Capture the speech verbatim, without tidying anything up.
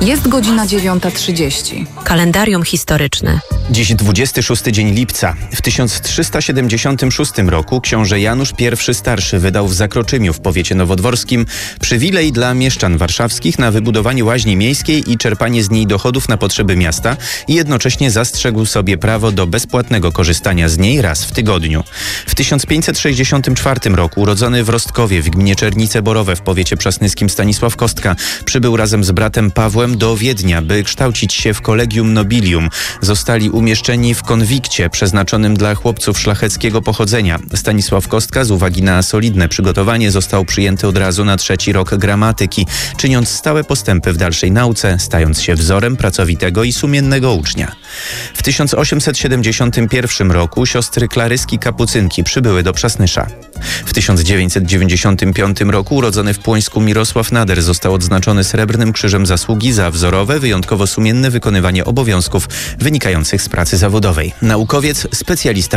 Jest godzina dziewiąta trzydzieści. Kalendarium historyczne. Dziś dwudziesty szósty dzień lipca. W tysiąc trzysta siedemdziesiątym szóstym roku książę Janusz I Starszy wydał w Zakroczymiu w powiecie nowodworskim przywilej dla mieszczan warszawskich na wybudowanie łaźni miejskiej i czerpanie z niej dochodów na potrzeby miasta i jednocześnie zastrzegł sobie prawo do bezpłatnego korzystania z niej raz w tygodniu. W tysiąc pięćset sześćdziesiątym czwartym roku urodzony w Rostkowie w gminie Czernice Borowe w powiecie przasnyskim Stanisław Kostka przybył razem z bratem Pawłem do Wiednia, by kształcić się w Collegium Nobilium. Zostali umieszczeni w konwikcie przeznaczonym dla chłopców szlacheckiego pochodzenia. Stanisław Kostka z uwagi na solidne przygotowanie został przyjęty od razu na trzeci rok gramatyki, czyniąc stałe postępy w dalszej nauce, stając się wzorem pracowitego i sumiennego ucznia. W tysiąc osiemset siedemdziesiątym pierwszym roku siostry Klaryski Kapucynki przybyły do Przasnysza. W tysiąc dziewięćset dziewięćdziesiątym piątym roku urodzony w Płońsku Mirosław Nader został odznaczony Srebrnym Krzyżem Zasługi za wzorowe, wyjątkowo sumienne wykonywanie obowiązków wynikających z pracy zawodowej. Naukowiec, specjalista